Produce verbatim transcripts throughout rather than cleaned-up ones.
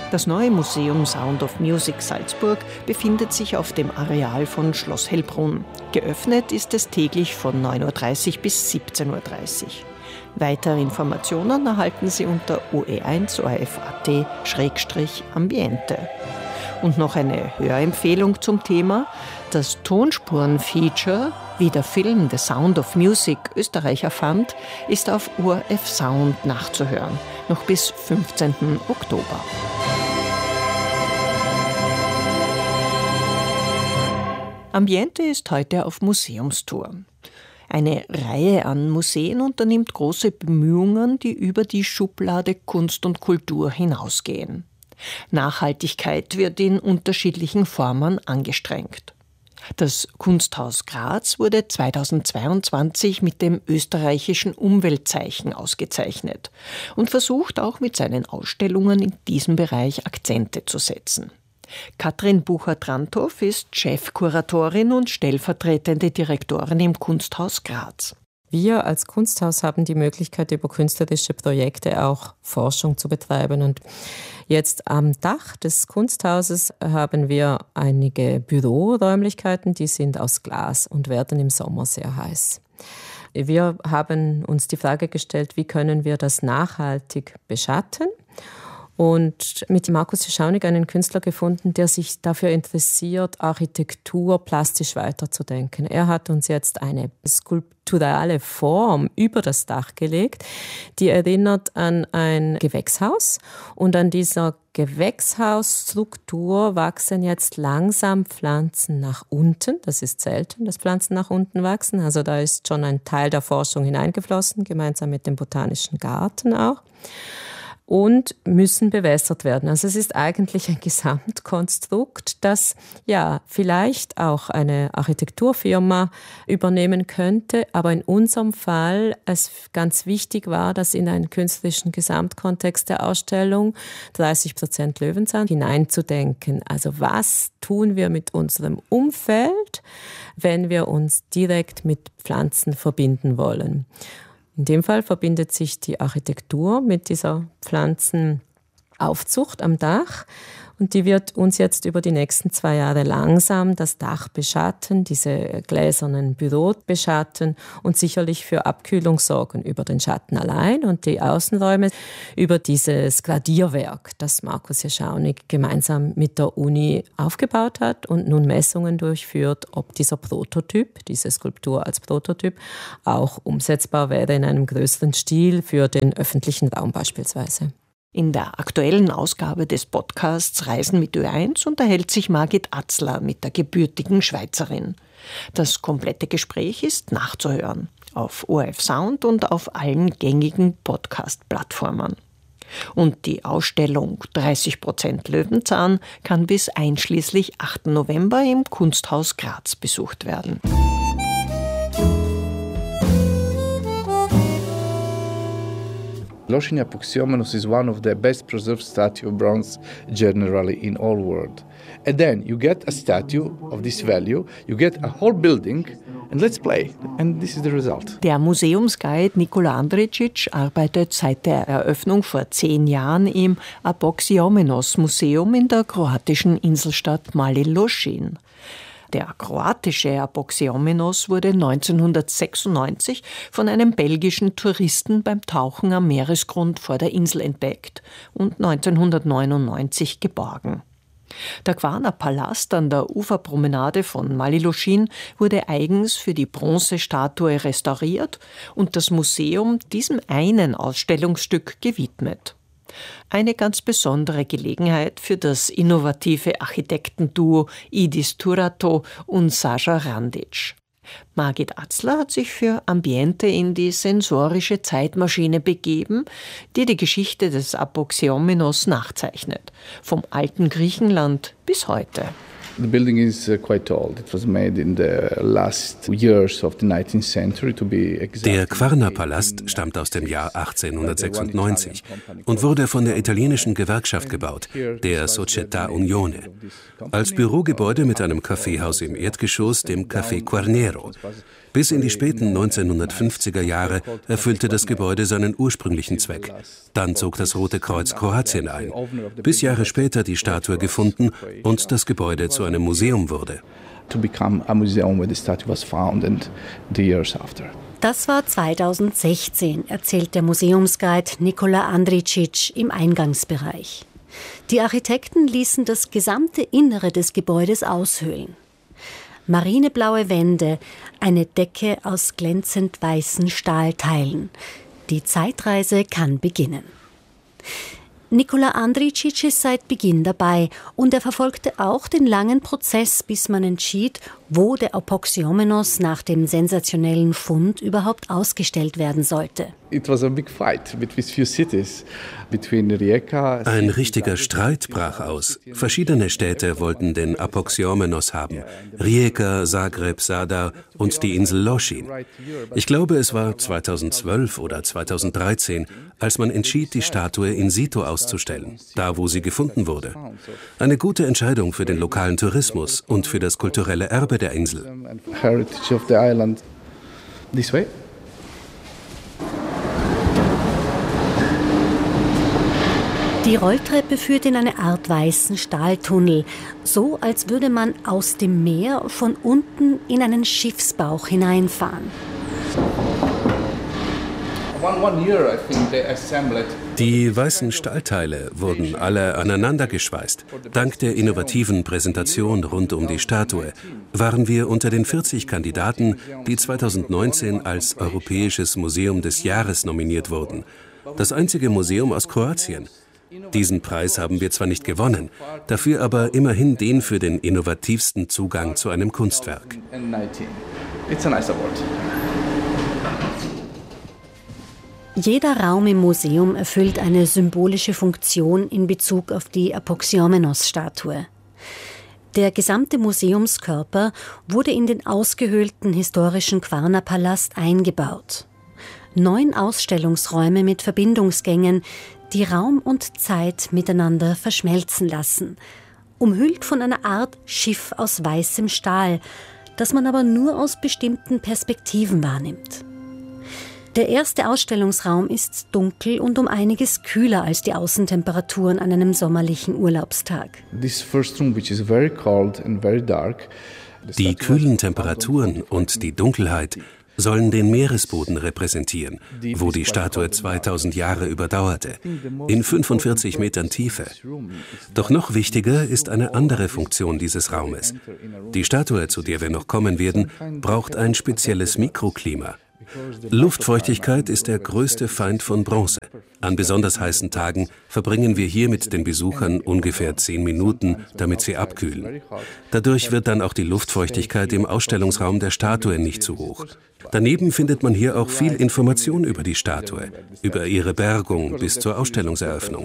Das neue Museum Sound of Music Salzburg befindet sich auf dem Areal von Schloss Hellbrunn. Geöffnet ist es täglich von neun Uhr dreißig bis siebzehn Uhr dreißig. Weitere Informationen erhalten Sie unter o e eins punkt o r f punkt a t Schrägstrich Ambiente. Und noch eine Hörempfehlung zum Thema. Das Tonspuren-Feature, wie der Film The Sound of Music Österreich erfand, ist auf O R F Sound nachzuhören, noch bis fünfzehnten Oktober. Ambiente ist heute auf Museumstour. Eine Reihe an Museen unternimmt große Bemühungen, die über die Schublade Kunst und Kultur hinausgehen. Nachhaltigkeit wird in unterschiedlichen Formen angestrengt. Das Kunsthaus Graz wurde zweitausendzweiundzwanzig mit dem österreichischen Umweltzeichen ausgezeichnet und versucht auch mit seinen Ausstellungen in diesem Bereich Akzente zu setzen. Katrin Bucher-Tranthoff ist Chefkuratorin und stellvertretende Direktorin im Kunsthaus Graz. Wir als Kunsthaus haben die Möglichkeit, über künstlerische Projekte auch Forschung zu betreiben. Und jetzt am Dach des Kunsthauses haben wir einige Büroräumlichkeiten, die sind aus Glas und werden im Sommer sehr heiß. Wir haben uns die Frage gestellt, wie können wir das nachhaltig beschatten? Und mit Markus Jeschaunig einen Künstler gefunden, der sich dafür interessiert, Architektur plastisch weiterzudenken. Er hat uns jetzt eine skulpturale Form über das Dach gelegt, die erinnert an ein Gewächshaus. Und an dieser Gewächshausstruktur wachsen jetzt langsam Pflanzen nach unten. Das ist selten, dass Pflanzen nach unten wachsen. Also da ist schon ein Teil der Forschung hineingeflossen, gemeinsam mit dem Botanischen Garten auch. Und müssen bewässert werden. Also es ist eigentlich ein Gesamtkonstrukt, das ja vielleicht auch eine Architekturfirma übernehmen könnte, aber in unserem Fall es ganz wichtig war, dass in einen künstlerischen Gesamtkontext der Ausstellung dreißig Prozent Löwenzahn hineinzudenken. Also was tun wir mit unserem Umfeld, wenn wir uns direkt mit Pflanzen verbinden wollen? In dem Fall verbindet sich die Architektur mit dieser Pflanzenaufzucht am Dach und die wird uns jetzt über die nächsten zwei Jahre langsam das Dach beschatten, diese gläsernen Büros beschatten und sicherlich für Abkühlung sorgen über den Schatten allein und die Außenräume über dieses Gradierwerk, das Markus Jeschaunig gemeinsam mit der Uni aufgebaut hat und nun Messungen durchführt, ob dieser Prototyp, diese Skulptur als Prototyp, auch umsetzbar wäre in einem größeren Stil für den öffentlichen Raum beispielsweise. In der aktuellen Ausgabe des Podcasts Reisen mit Ö eins unterhält sich Margit Atzler mit der gebürtigen Schweizerin. Das komplette Gespräch ist nachzuhören auf O R F Sound und auf allen gängigen Podcast-Plattformen. Und die Ausstellung dreißig Prozent Löwenzahn kann bis einschließlich achten November im Kunsthaus Graz besucht werden. Loschin Apoxyomenos is one of the best preserved statue of bronze generally in all world. And then you get a statue of this value, you get a whole building and let's play. And this is the result. Der Museumsguide Nikola Andricic arbeitet seit der Eröffnung vor zehn Jahren im Apoxyomenos Museum in der kroatischen Inselstadt Mali Lošinj. Der kroatische Apoxyomenos wurde neunzehnhundertsechsundneunzig von einem belgischen Touristen beim Tauchen am Meeresgrund vor der Insel entdeckt und neunzehnhundertneunundneunzig geborgen. Der Gwarner Palast an der Uferpromenade von Mali Lošinj wurde eigens für die Bronzestatue restauriert und das Museum diesem einen Ausstellungsstück gewidmet. Eine ganz besondere Gelegenheit für das innovative Architektenduo Idis Turato und Sascha Randic. Margit Atzler hat sich für Ambiente in die sensorische Zeitmaschine begeben, die die Geschichte des Apoxyomenos nachzeichnet, vom alten Griechenland bis heute. The building is uh, quite old. It was made in the last years of the nineteenth century to be exact. Der Quarner-Palast stammt aus dem Jahr achtzehnhundertsechsundneunzig und wurde von der italienischen Gewerkschaft gebaut, der Società Unione, als Bürogebäude mit einem Kaffeehaus im Erdgeschoss, dem Café Quarnero. Bis in die späten neunzehnhundertfünfziger Jahre erfüllte das Gebäude seinen ursprünglichen Zweck. Dann zog das Rote Kreuz Kroatien ein, bis Jahre später die Statue gefunden und das Gebäude zu einem Museum wurde. Das war zweitausendsechzehn, erzählt der Museumsguide Nikola Andricic im Eingangsbereich. Die Architekten ließen das gesamte Innere des Gebäudes aushöhlen. Marineblaue Wände, eine Decke aus glänzend weißen Stahlteilen. Die Zeitreise kann beginnen. Nikola Andricic ist seit Beginn dabei und er verfolgte auch den langen Prozess, bis man entschied, wo der Apoxyomenos nach dem sensationellen Fund überhaupt ausgestellt werden sollte. Ein richtiger Streit brach aus. Verschiedene Städte wollten den Apoxyomenos haben. Rijeka, Zagreb, Zadar und die Insel Lošinj. Ich glaube, es war zweitausendzwölf oder zweitausenddreizehn, als man entschied, die Statue in situ auszustellen, da wo sie gefunden wurde. Eine gute Entscheidung für den lokalen Tourismus und für das kulturelle Erbe der Insel. Die Rolltreppe führt in eine Art weißen Stahltunnel, so als würde man aus dem Meer von unten in einen Schiffsbauch hineinfahren. Die weißen Stahlteile wurden alle aneinandergeschweißt. Dank der innovativen Präsentation rund um die Statue waren wir unter den vierzig Kandidaten, die zweitausendneunzehn als Europäisches Museum des Jahres nominiert wurden. Das einzige Museum aus Kroatien. Diesen Preis haben wir zwar nicht gewonnen, dafür aber immerhin den für den innovativsten Zugang zu einem Kunstwerk. Jeder Raum im Museum erfüllt eine symbolische Funktion in Bezug auf die Apoxyomenos-Statue. Der gesamte Museumskörper wurde in den ausgehöhlten historischen Quarnerpalast eingebaut. Neun Ausstellungsräume mit Verbindungsgängen, die Raum und Zeit miteinander verschmelzen lassen, umhüllt von einer Art Schiff aus weißem Stahl, das man aber nur aus bestimmten Perspektiven wahrnimmt. Der erste Ausstellungsraum ist dunkel und um einiges kühler als die Außentemperaturen an einem sommerlichen Urlaubstag. Die kühlen Temperaturen und die Dunkelheit sollen den Meeresboden repräsentieren, wo die Statue zweitausend Jahre überdauerte, in fünfundvierzig Metern Tiefe. Doch noch wichtiger ist eine andere Funktion dieses Raumes. Die Statue, zu der wir noch kommen werden, braucht ein spezielles Mikroklima. Luftfeuchtigkeit ist der größte Feind von Bronze. An besonders heißen Tagen verbringen wir hier mit den Besuchern ungefähr zehn Minuten, damit sie abkühlen. Dadurch wird dann auch die Luftfeuchtigkeit im Ausstellungsraum der Statue nicht zu hoch. Daneben findet man hier auch viel Information über die Statue, über ihre Bergung bis zur Ausstellungseröffnung.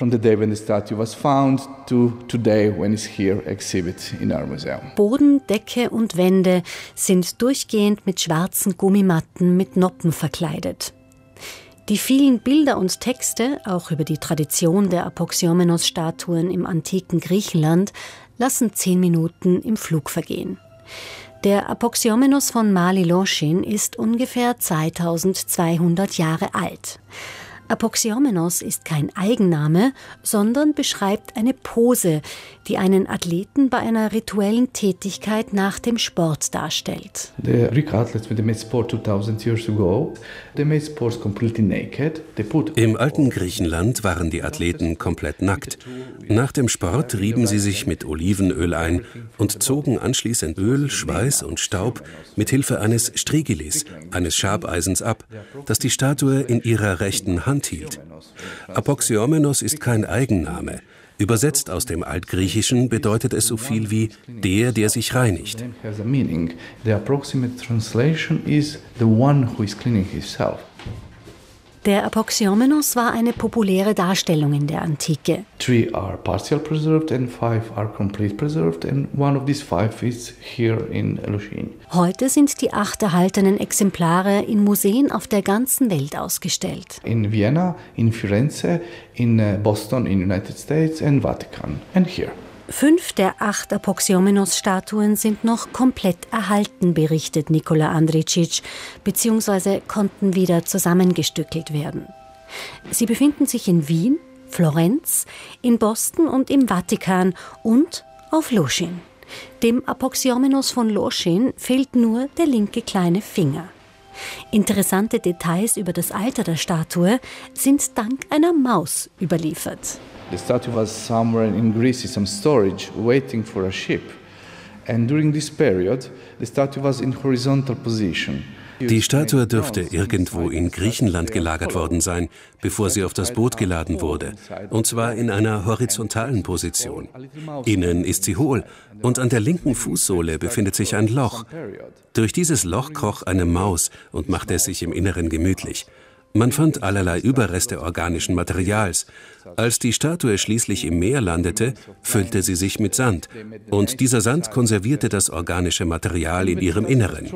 Boden, Decke und Wände sind durchgehend mit schwarzen Gummimatten mit Noppen verkleidet. Die vielen Bilder und Texte, auch über die Tradition der Apoxyomenos-Statuen im antiken Griechenland, lassen zehn Minuten im Flug vergehen. Der Apoxyomenos von Mali Lošinj ist ungefähr zweitausendzweihundert Jahre alt. Apoxyomenos ist kein Eigenname, sondern beschreibt eine Pose, die einen Athleten bei einer rituellen Tätigkeit nach dem Sport darstellt. Im alten Griechenland waren die Athleten komplett nackt. Nach dem Sport rieben sie sich mit Olivenöl ein und zogen anschließend Öl, Schweiß und Staub mit Hilfe eines Strigilis, eines Schabeisens ab, das die Statue in ihrer rechten Hand hielt. Apoxyomenos ist kein Eigenname. Übersetzt aus dem Altgriechischen bedeutet es so viel wie der, der sich reinigt. Der Apoxyomenos war eine populäre Darstellung in der Antike. Three are partial preserved and five are complete preserved, and one of these five is here in Lošinj. Heute sind die acht erhaltenen Exemplare in Museen auf der ganzen Welt ausgestellt. In Vienna, in Firenze, in Boston, in United States and Vatican, and here. Fünf der acht Apoxiomenos-Statuen sind noch komplett erhalten, berichtet Nikola Andricic, beziehungsweise konnten wieder zusammengestückelt werden. Sie befinden sich in Wien, Florenz, in Boston und im Vatikan und auf Loschin. Dem Apoxiomenos von Loschin fehlt nur der linke kleine Finger. Interessante Details über das Alter der Statue sind dank einer Maus überliefert. The statue was somewhere in Greece in some storage waiting for a ship. And during this period, the statue was in horizontal position. Die Statue dürfte irgendwo in Griechenland gelagert worden sein, bevor sie auf das Boot geladen wurde, und zwar in einer horizontalen Position. Innen ist sie hohl und an der linken Fußsohle befindet sich ein Loch. Durch dieses Loch kroch eine Maus und machte es sich im Inneren gemütlich. Man fand allerlei Überreste organischen Materials. Als die Statue schließlich im Meer landete, füllte sie sich mit Sand. Und dieser Sand konservierte das organische Material in ihrem Inneren.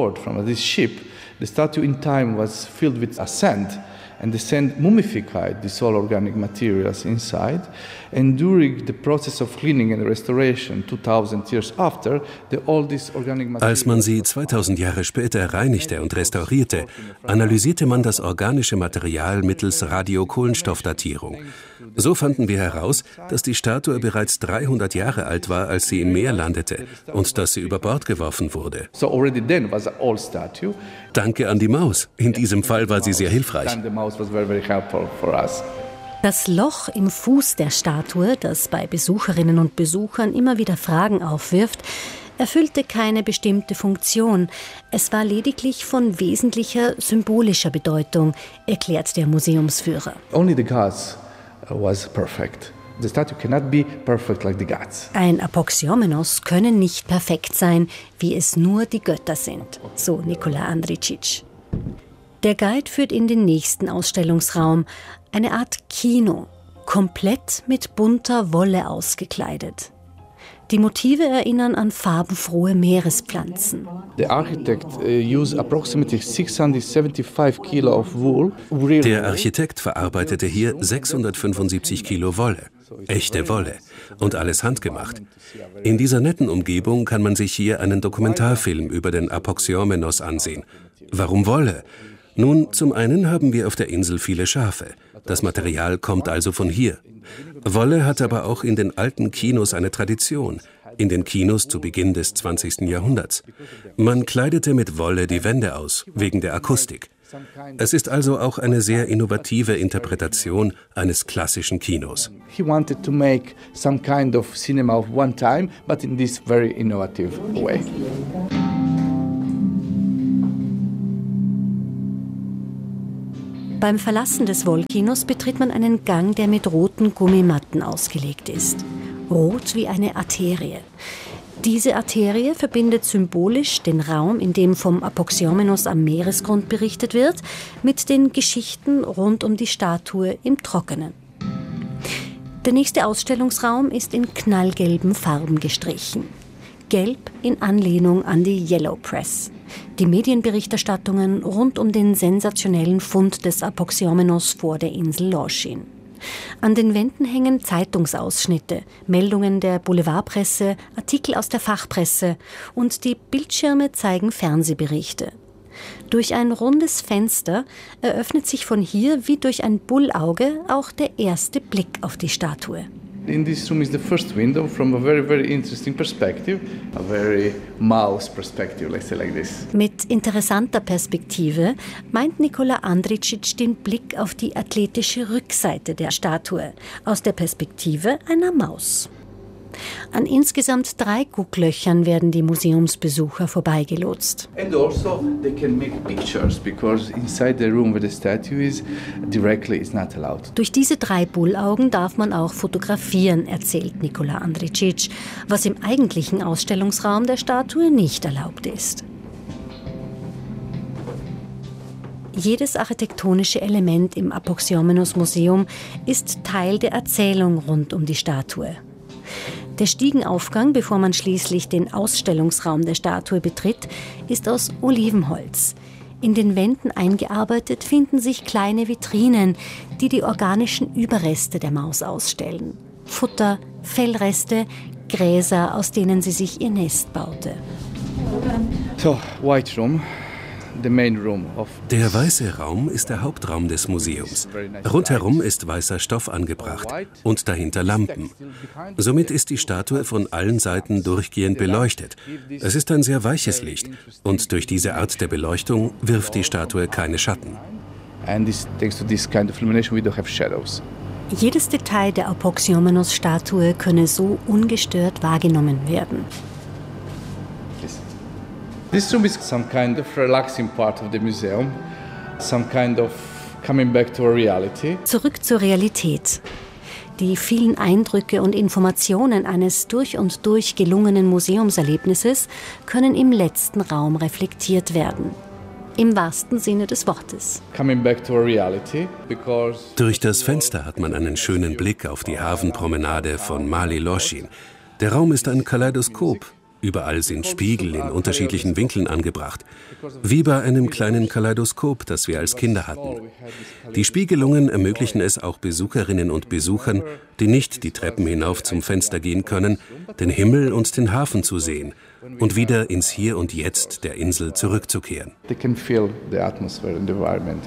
And the sand mummified these all organic materials inside. And during the process of cleaning and restoration, two thousand years after, the, all these organic materials. Als man sie zweitausend Jahre später reinigte und restaurierte, analysierte man das organische Material mittels Radiokohlenstoffdatierung. So fanden wir heraus, dass die Statue bereits dreihundert Jahre alt war, als sie im Meer landete und dass sie über Bord geworfen wurde. So already then was an old statue. Danke an die Maus. In diesem Fall war sie sehr hilfreich. Das Loch im Fuß der Statue, das bei Besucherinnen und Besuchern immer wieder Fragen aufwirft, erfüllte keine bestimmte Funktion. Es war lediglich von wesentlicher symbolischer Bedeutung, erklärt der Museumsführer. Only the gods was perfect. The statue cannot be perfect like the gods. Ein Apoxiomenos könne nicht perfekt sein, wie es nur die Götter sind, so Nikola Andricic. Der Guide führt in den nächsten Ausstellungsraum, eine Art Kino, komplett mit bunter Wolle ausgekleidet. Die Motive erinnern an farbenfrohe Meerespflanzen. The architect used approximately six hundred seventy-five kilo of wool. Der Architekt verarbeitete hier sechshundertfünfundsiebzig Kilo Wolle, echte Wolle, und alles handgemacht. In dieser netten Umgebung kann man sich hier einen Dokumentarfilm über den Apoxiomenos ansehen. Warum Wolle? Nun, zum einen haben wir auf der Insel viele Schafe. Das Material kommt also von hier. Wolle hat aber auch in den alten Kinos eine Tradition, in den Kinos zu Beginn des zwanzigsten Jahrhunderts. Man kleidete mit Wolle die Wände aus, wegen der Akustik. Es ist also auch eine sehr innovative Interpretation eines klassischen Kinos. He wanted to make some kind of cinema of one time, but in this very innovative way. Beim Verlassen des Wollkinos betritt man einen Gang, der mit roten Gummimatten ausgelegt ist. Rot wie eine Arterie. Diese Arterie verbindet symbolisch den Raum, in dem vom Apoxiomenos am Meeresgrund berichtet wird, mit den Geschichten rund um die Statue im Trockenen. Der nächste Ausstellungsraum ist in knallgelben Farben gestrichen. Gelb in Anlehnung an die Yellow Press. Die Medienberichterstattungen rund um den sensationellen Fund des Apoxiomenos vor der Insel Loschin. An den Wänden hängen Zeitungsausschnitte, Meldungen der Boulevardpresse, Artikel aus der Fachpresse und die Bildschirme zeigen Fernsehberichte. Durch ein rundes Fenster eröffnet sich von hier wie durch ein Bullauge auch der erste Blick auf die Statue. In this room is the first window from a very, very interesting perspective, a very mouse perspective, let's say like this. Mit interessanter Perspektive meint Nikola Andricic den Blick auf die athletische Rückseite der Statue, aus der Perspektive einer Maus. An insgesamt drei Gucklöchern werden die Museumsbesucher vorbeigelotst. And also they can make pictures because inside the room where the statue is directly is not allowed. Durch diese drei Bullaugen darf man auch fotografieren, erzählt Nikola Andricic, was im eigentlichen Ausstellungsraum der Statue nicht erlaubt ist. Jedes architektonische Element im Apoxiomenos-Museum ist Teil der Erzählung rund um die Statue. Der Stiegenaufgang, bevor man schließlich den Ausstellungsraum der Statue betritt, ist aus Olivenholz. In den Wänden eingearbeitet finden sich kleine Vitrinen, die die organischen Überreste der Maus ausstellen. Futter, Fellreste, Gräser, aus denen sie sich ihr Nest baute. So, White Room. Der weiße Raum ist der Hauptraum des Museums. Rundherum ist weißer Stoff angebracht und dahinter Lampen. Somit ist die Statue von allen Seiten durchgehend beleuchtet. Es ist ein sehr weiches Licht und durch diese Art der Beleuchtung wirft die Statue keine Schatten. Jedes Detail der Apoxyomenos-Statue könne so ungestört wahrgenommen werden. This room is some kind of relaxing part of the museum, some kind of coming back to a reality. Zurück zur Realität. Die vielen Eindrücke und Informationen eines durch und durch gelungenen Museumserlebnisses können im letzten Raum reflektiert werden. Im wahrsten Sinne des Wortes. Coming back to a reality, because Durch das Fenster hat man einen schönen Blick auf die Hafenpromenade von Mali Loschin. Der Raum ist ein Kaleidoskop. Überall sind Spiegel in unterschiedlichen Winkeln angebracht. Wie bei einem kleinen Kaleidoskop, das wir als Kinder hatten. Die Spiegelungen ermöglichen es auch Besucherinnen und Besuchern, die nicht die Treppen hinauf zum Fenster gehen können, den Himmel und den Hafen zu sehen und wieder ins Hier und Jetzt der Insel zurückzukehren. They can feel the atmosphere and the environment.